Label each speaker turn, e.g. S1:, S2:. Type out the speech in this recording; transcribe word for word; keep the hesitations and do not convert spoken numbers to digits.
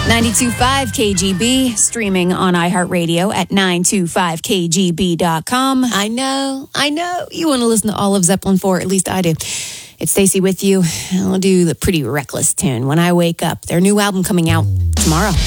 S1: ninety-two point five K G B, streaming on iHeartRadio at nine two five K G B dot com. I know, I know, you want to listen to all of Zeppelin four, at least I do. It's Stacey with you. I'll do the Pretty Reckless tune when I wake up. Their new album coming out tomorrow.